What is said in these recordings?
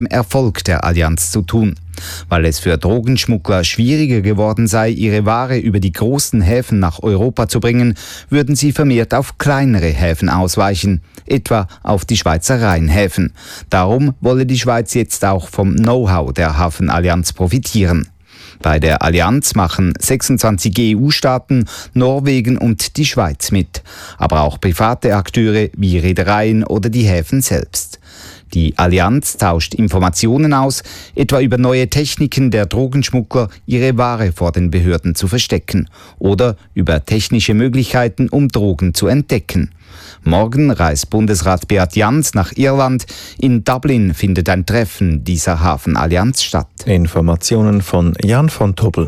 Erfolg der Allianz zu tun. Weil es für Drogenschmuggler schwieriger geworden sei, ihre Ware über die großen Häfen nach Europa zu bringen, würden sie vermehrt auf kleinere Häfen ausweichen, etwa auf die Schweizer Rheinhäfen. Darum wolle die Schweiz jetzt auch vom Know-how der Hafenallianz profitieren. Bei der Allianz machen 26 EU-Staaten, Norwegen und die Schweiz mit, aber auch private Akteure wie Reedereien oder die Häfen selbst. Die Allianz tauscht Informationen aus, etwa über neue Techniken der Drogenschmuggler, ihre Ware vor den Behörden zu verstecken oder über technische Möglichkeiten, um Drogen zu entdecken. Morgen reist Bundesrat Beat Jans nach Irland. In Dublin findet ein Treffen dieser Hafenallianz statt. Informationen von Jan von Tobel.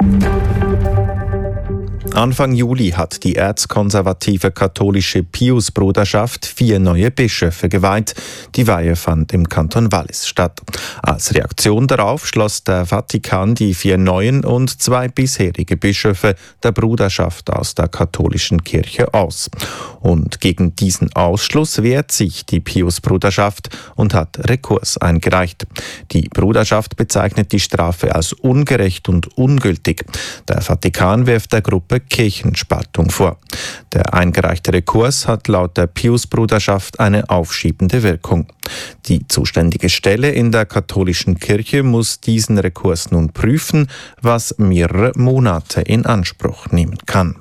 Anfang Juli hat die erzkonservative katholische Pius-Bruderschaft 4 neue Bischöfe geweiht. Die Weihe fand im Kanton Wallis statt. Als Reaktion darauf schloss der Vatikan die 4 neuen und 2 bisherige Bischöfe der Bruderschaft aus der katholischen Kirche aus. Und gegen diesen Ausschluss wehrt sich die Pius-Bruderschaft und hat Rekurs eingereicht. Die Bruderschaft bezeichnet die Strafe als ungerecht und ungültig. Der Vatikan wirft der Gruppe Kirchenspaltung vor. Der eingereichte Rekurs hat laut der Pius-Bruderschaft eine aufschiebende Wirkung. Die zuständige Stelle in der katholischen Kirche muss diesen Rekurs nun prüfen, was mehrere Monate in Anspruch nehmen kann.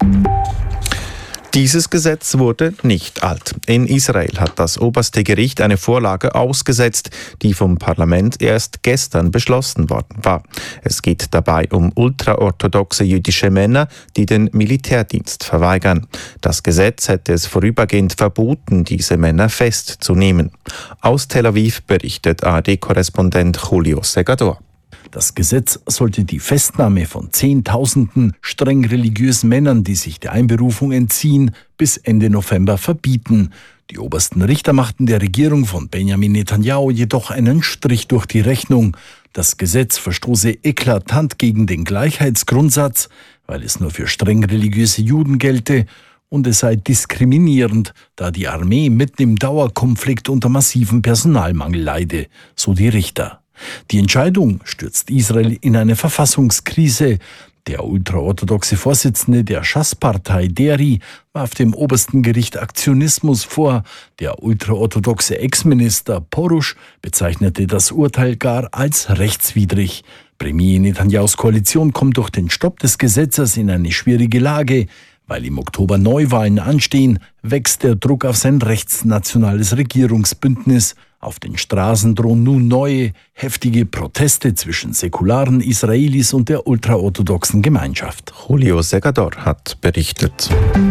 Dieses Gesetz wurde nicht alt. In Israel hat das oberste Gericht eine Vorlage ausgesetzt, die vom Parlament erst gestern beschlossen worden war. Es geht dabei um ultraorthodoxe jüdische Männer, die den Militärdienst verweigern. Das Gesetz hätte es vorübergehend verboten, diese Männer festzunehmen. Aus Tel Aviv berichtet ARD-Korrespondent Julio Segador. Das Gesetz sollte die Festnahme von Zehntausenden streng religiösen Männern, die sich der Einberufung entziehen, bis Ende November verbieten. Die obersten Richter machten der Regierung von Benjamin Netanyahu jedoch einen Strich durch die Rechnung. Das Gesetz verstoße eklatant gegen den Gleichheitsgrundsatz, weil es nur für streng religiöse Juden gelte, und es sei diskriminierend, da die Armee mitten im Dauerkonflikt unter massivem Personalmangel leide, so die Richter. Die Entscheidung stürzt Israel in eine Verfassungskrise. Der ultraorthodoxe Vorsitzende der Schass-Partei Deri warf dem obersten Gericht Aktionismus vor. Der ultraorthodoxe Ex-Minister Porusch bezeichnete das Urteil gar als rechtswidrig. Premier Netanyahus Koalition kommt durch den Stopp des Gesetzes in eine schwierige Lage. Weil im Oktober Neuwahlen anstehen, wächst der Druck auf sein rechtsnationales Regierungsbündnis. Auf den Straßen drohen nun neue, heftige Proteste zwischen säkularen Israelis und der ultraorthodoxen Gemeinschaft. Julio Segador hat berichtet.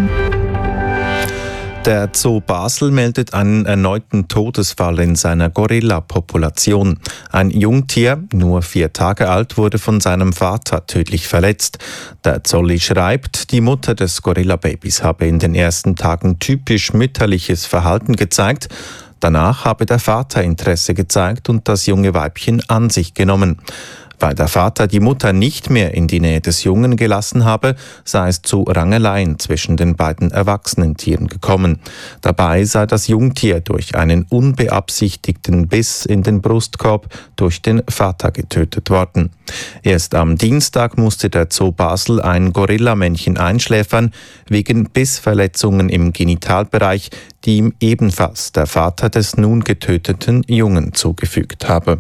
Der Zoo Basel meldet einen erneuten Todesfall in seiner Gorilla-Population. Ein Jungtier, nur 4 Tage alt, wurde von seinem Vater tödlich verletzt. Der Zolli schreibt, die Mutter des Gorilla-Babys habe in den ersten Tagen typisch mütterliches Verhalten gezeigt. Danach habe der Vater Interesse gezeigt und das junge Weibchen an sich genommen. Weil der Vater die Mutter nicht mehr in die Nähe des Jungen gelassen habe, sei es zu Rangeleien zwischen den beiden erwachsenen Tieren gekommen. Dabei sei das Jungtier durch einen unbeabsichtigten Biss in den Brustkorb durch den Vater getötet worden. Erst am Dienstag musste der Zoo Basel ein Gorillamännchen einschläfern, wegen Bissverletzungen im Genitalbereich, die ihm ebenfalls der Vater des nun getöteten Jungen zugefügt habe.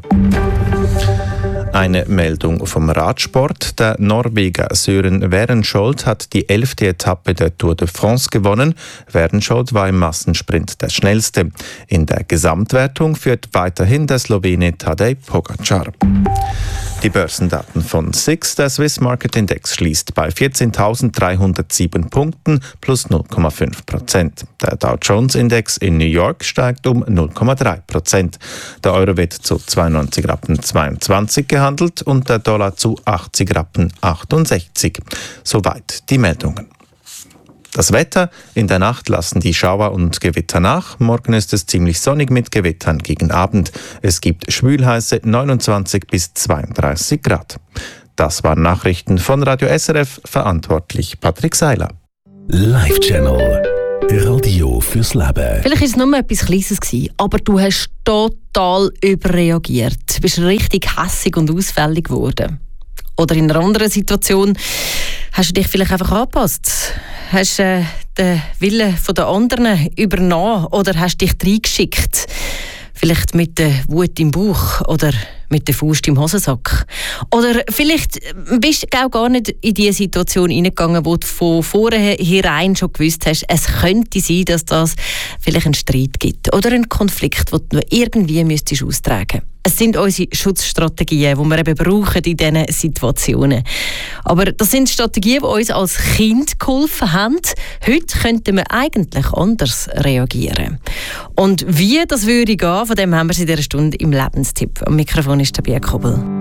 Eine Meldung vom Radsport. Der Norweger Søren Werenskjold hat die 11. Etappe der Tour de France gewonnen. Werenskjold war im Massensprint der Schnellste. In der Gesamtwertung führt weiterhin der Slowene Tadej Pogačar. Die Börsendaten von SIX. Der Swiss Market Index schließt bei 14.307 Punkten plus 0,5%. Der Dow Jones Index in New York steigt um 0,3%. Der Euro wird zu 92,22 gehandelt und der Dollar zu 80,68. Soweit die Meldungen. Das Wetter: In der Nacht lassen die Schauer und Gewitter nach. Morgen ist es ziemlich sonnig mit Gewittern gegen Abend. Es gibt schwülheiße 29 bis 32 Grad. Das waren Nachrichten von Radio SRF, verantwortlich Patrick Seiler. Live Channel Radio fürs Leben. Vielleicht war es nur etwas Kleines, aber du hast total überreagiert. Du bist richtig hässig und ausfällig geworden. Oder in einer anderen Situation hast du dich vielleicht einfach angepasst. Hast den Willen der anderen übernommen oder hast dich reingeschickt. Vielleicht mit der Wut im Bauch oder mit der Faust im Hosensack. Oder vielleicht bist du auch gar nicht in die Situation hineingegangen, wo du von vornherein schon gewusst hast, es könnte sein, dass das vielleicht einen Streit gibt oder einen Konflikt, den du irgendwie müsstest austragen. Es sind unsere Schutzstrategien, die wir eben brauchen in diesen Situationen. Aber das sind Strategien, die uns als Kind geholfen haben. Heute könnten wir eigentlich anders reagieren. Und wie das würde gehen, von dem haben wir in dieser Stunde im Lebenstipp. Am Mikrofon ist Tabia Kobel.